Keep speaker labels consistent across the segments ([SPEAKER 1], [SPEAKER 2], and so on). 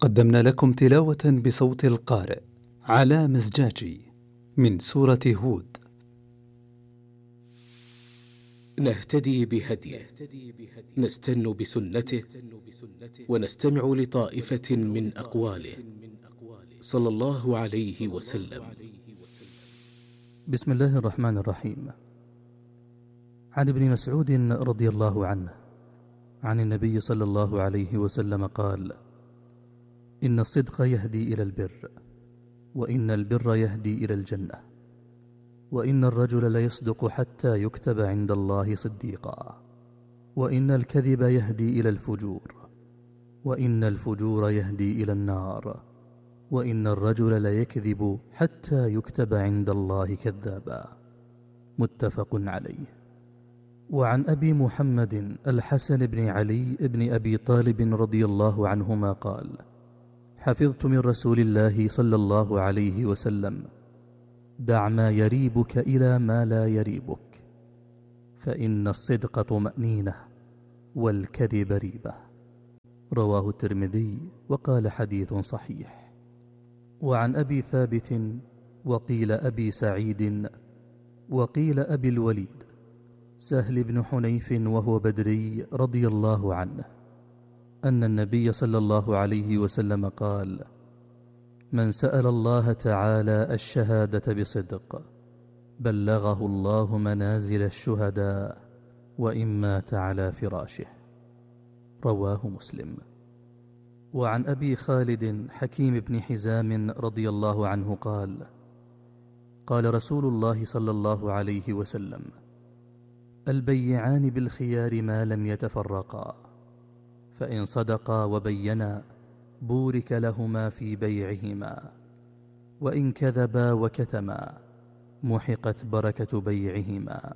[SPEAKER 1] قدمنا لكم تلاوة بصوت القارئ علاء مزجاجي من سورة هود.
[SPEAKER 2] نهتدي بهديه، نستن بسنته، ونستمع لطائفة من أقواله صلى الله عليه وسلم.
[SPEAKER 3] بسم الله الرحمن الرحيم. عن ابن مسعود رضي الله عنه عن النبي صلى الله عليه وسلم قال: إن الصدق يهدي إلى البر، وإن البر يهدي إلى الجنة، وإن الرجل ليصدق حتى يكتب عند الله صديقا، وإن الكذب يهدي إلى الفجور، وإن الفجور يهدي إلى النار، وإن الرجل ليكذب حتى يكتب عند الله كذابا. متفق عليه. وعن أبي محمد الحسن بن علي بن أبي طالب رضي الله عنهما قال: حفظت من رسول الله صلى الله عليه وسلم: دع ما يريبك إلى ما لا يريبك، فإن الصدق طمأنينة والكذب ريبة. رواه الترمذي وقال حديث صحيح. وعن أبي ثابت وقيل أبي سعيد وقيل أبي الوليد سهل بن حنيف وهو بدري رضي الله عنه أن النبي صلى الله عليه وسلم قال: من سأل الله تعالى الشهادة بصدق بلغه الله منازل الشهداء وإن مات على فراشه. رواه مسلم. وعن أبي خالد حكيم بن حزام رضي الله عنه قال: قال رسول الله صلى الله عليه وسلم: البيعان بالخيار ما لم يتفرقا، فإن صدقا وبينا بورك لهما في بيعهما، وإن كذبا وكتما محقت بركة بيعهما.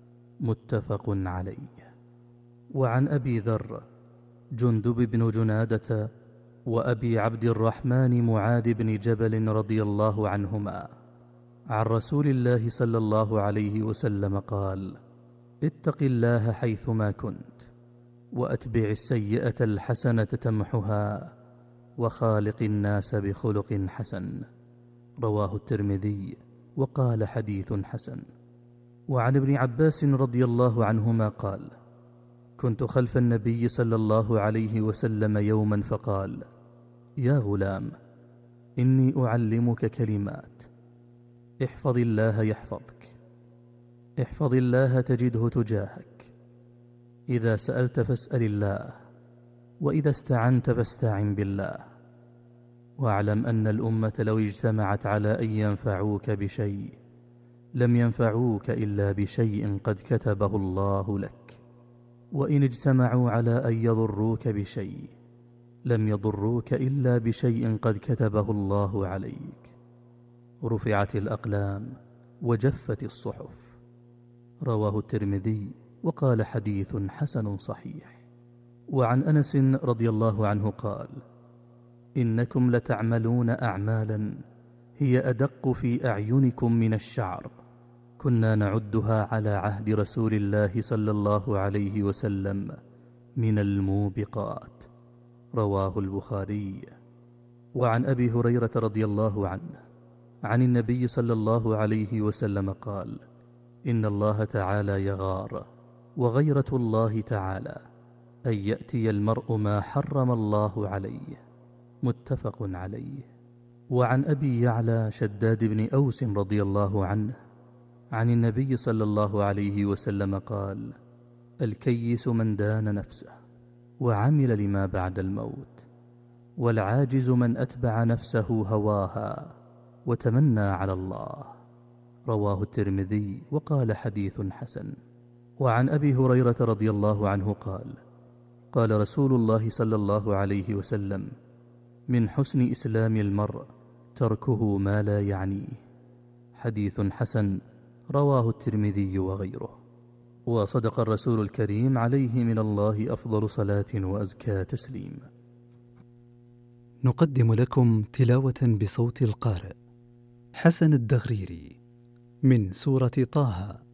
[SPEAKER 3] متفق عليه. وعن أبي ذر جندب بن جنادة وأبي عبد الرحمن معاذ بن جبل رضي الله عنهما عن رسول الله صلى الله عليه وسلم قال: اتق الله حيثما كنت، وأتبع السيئة الحسنة تمحها، وخالق الناس بخلق حسن. رواه الترمذي وقال حديث حسن. وعن ابن عباس رضي الله عنهما قال: كنت خلف النبي صلى الله عليه وسلم يوما فقال: يا غلام، إني أعلمك كلمات، احفظ الله يحفظك، احفظ الله تجده تجاهك، إذا سألت فاسأل الله، وإذا استعنت فاستعن بالله، واعلم أن الأمة لو اجتمعت على أن ينفعوك بشيء لم ينفعوك إلا بشيء قد كتبه الله لك، وإن اجتمعوا على أن يضروك بشيء لم يضروك إلا بشيء قد كتبه الله عليك. رفعت الأقلام وجفت الصحف. رواه الترمذي وقال حديث حسن صحيح. وعن أنس رضي الله عنه قال: إنكم لتعملون أعمالا هي أدق في أعينكم من الشعر، كنا نعدها على عهد رسول الله صلى الله عليه وسلم من الموبقات. رواه البخاري. وعن أبي هريرة رضي الله عنه عن النبي صلى الله عليه وسلم قال: إن الله تعالى يغار، وغيرة الله تعالى أن يأتي المرء ما حرم الله عليه. متفق عليه. وعن أبي يعلى شداد بن أوس رضي الله عنه عن النبي صلى الله عليه وسلم قال: الكيس من دان نفسه وعمل لما بعد الموت، والعاجز من أتبع نفسه هواها وتمنى على الله. رواه الترمذي وقال حديث حسن. وعن أبي هريرة رضي الله عنه قال: قال رسول الله صلى الله عليه وسلم: من حسن إسلام المرء تركه ما لا يعنيه. حديث حسن. رواه الترمذي وغيره. وصدق الرسول الكريم عليه من الله أفضل صلاة وأزكى تسليم.
[SPEAKER 1] نقدم لكم تلاوة بصوت القارئ حسن الدغريري من سورة طه.